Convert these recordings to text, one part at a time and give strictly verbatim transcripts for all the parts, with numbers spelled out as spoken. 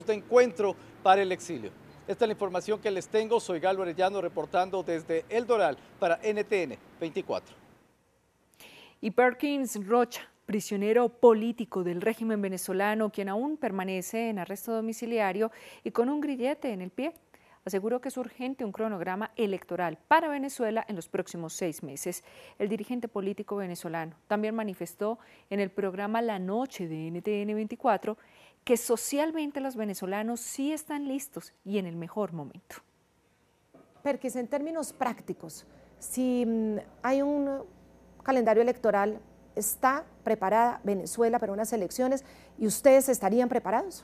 de encuentro para el exilio. Esta es la información que les tengo. Soy Galo Arellano reportando desde El Doral para N T N veinticuatro. Y Perkins Rocha, prisionero político del régimen venezolano, quien aún permanece en arresto domiciliario y con un grillete en el pie, aseguró que es urgente un cronograma electoral para Venezuela en los próximos seis meses. El dirigente político venezolano también manifestó en el programa La Noche de N T N veinticuatro que socialmente los venezolanos sí están listos y en el mejor momento. Perkins, en términos prácticos, si hay un calendario electoral, ¿está preparada Venezuela para unas elecciones y ustedes estarían preparados?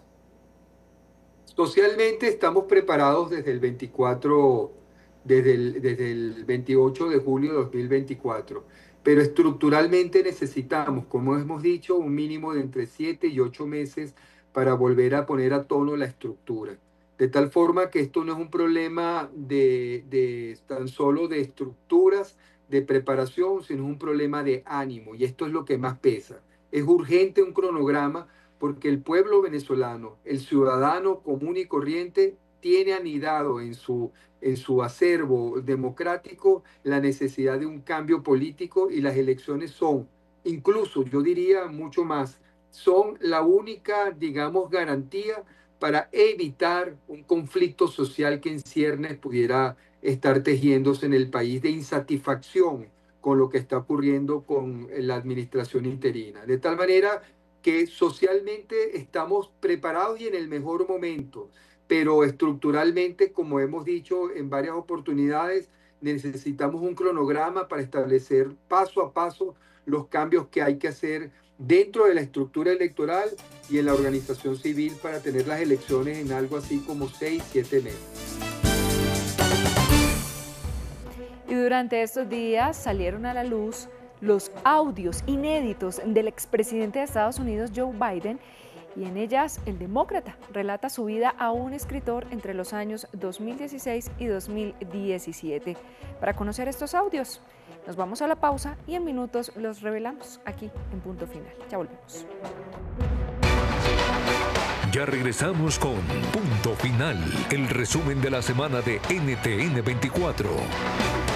Socialmente estamos preparados desde el veinticuatro, desde el, desde el veintiocho de julio de dos mil veinticuatro, pero estructuralmente necesitamos, como hemos dicho, un mínimo de entre siete y ocho meses para volver a poner a tono la estructura. De tal forma que esto no es un problema de, de tan solo de estructuras, de preparación, sino un problema de ánimo, y esto es lo que más pesa. Es urgente un cronograma porque el pueblo venezolano, el ciudadano común y corriente, tiene anidado en su, en su acervo democrático la necesidad de un cambio político, y las elecciones son, incluso yo diría mucho más, son la única, digamos, garantía para evitar un conflicto social que en ciernes pudiera estar tejiéndose en el país, de insatisfacción con lo que está ocurriendo con la administración interina. De tal manera que socialmente estamos preparados y en el mejor momento, pero estructuralmente, como hemos dicho en varias oportunidades, necesitamos un cronograma para establecer paso a paso los cambios que hay que hacer dentro de la estructura electoral y en la organización civil para tener las elecciones en algo así como seis, siete meses. Y durante estos días salieron a la luz los audios inéditos del expresidente de Estados Unidos, Joe Biden, y en ellas el demócrata relata su vida a un escritor entre los años dos mil dieciséis y dos mil diecisiete. Para conocer estos audios, nos vamos a la pausa y en minutos los revelamos aquí en Punto Final. Ya volvemos. Ya regresamos con Punto Final, el resumen de la semana de N T N veinticuatro.